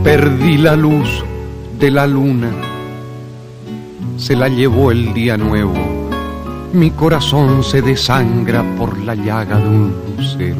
Perdí la luz de la luna, se la llevó el día nuevo. Mi corazón se desangra por la llaga de un lucero.